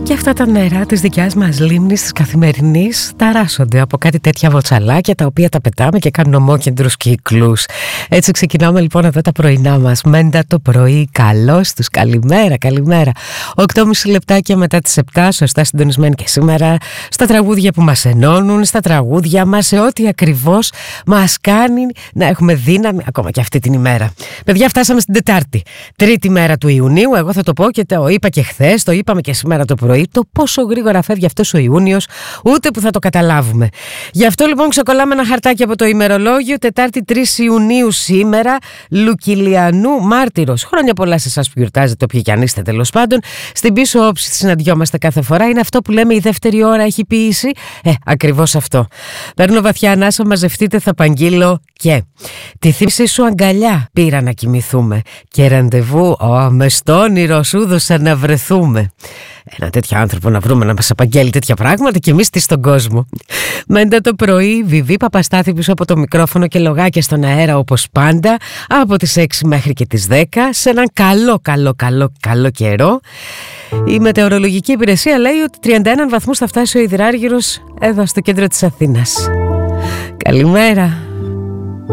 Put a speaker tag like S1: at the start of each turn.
S1: Και αυτά τα νερά της δικιάς μας λίμνης, της καθημερινής, ταράσσονται από κάτι τέτοια βοτσαλάκια τα οποία τα πετάμε και κάνουν ομόκεντρους κύκλους. Έτσι ξεκινάμε λοιπόν εδώ τα πρωινά μας. Μέντα το πρωί, καλώς τους, καλημέρα, καλημέρα. 8,5 λεπτάκια μετά τις 7, σωστά συντονισμένοι και σήμερα στα τραγούδια που μας ενώνουν, στα τραγούδια μας, σε ό,τι ακριβώς μας κάνει να έχουμε δύναμη ακόμα και αυτή την ημέρα. Παιδιά, φτάσαμε στην Τετάρτη, τρίτη μέρα του Ιουνίου. Εγώ θα το πω και το είπα και χθες, το είπαμε και σήμερα το πρωί, το πόσο γρήγορα φεύγει αυτός ο Ιούνιος, ούτε που θα το καταλάβουμε. Γι' αυτό λοιπόν ξεκολλάμε ένα χαρτάκι από το ημερολόγιο. Τετάρτη 3 Ιουνίου σήμερα, Λουκιλιανού Μάρτυρος. Χρόνια πολλά σε εσάς που γιορτάζετε, όποιοι κι αν είστε τέλος πάντων. Στην πίσω όψη συναντιόμαστε κάθε φορά. Είναι αυτό που λέμε η δεύτερη ώρα έχει ποίηση. Ακριβώς αυτό. Παίρνω βαθιά ανάσα, μαζευτείτε, θα απαγγείλω και τη θύμηση σου αγκαλιά πήρα να κοιμηθούμε. Και ραντεβού, μες στο όνειρο σου δώσα να βρεθούμε. Ένα τέτοιο άνθρωπο να βρούμε να μας απαγγέλει τέτοια πράγματα και εμείς τι στον κόσμο. Μέντα το πρωί, Βιβί Παπαστάθη πίσω από το μικρόφωνο και λογάκια στον αέρα όπως πάντα, από τις 6 μέχρι και τις 10, σε έναν καλό καιρό. Η μετεωρολογική υπηρεσία λέει ότι 31 βαθμούς θα φτάσει ο υδράργυρος εδώ στο κέντρο της Αθήνας. Καλημέρα.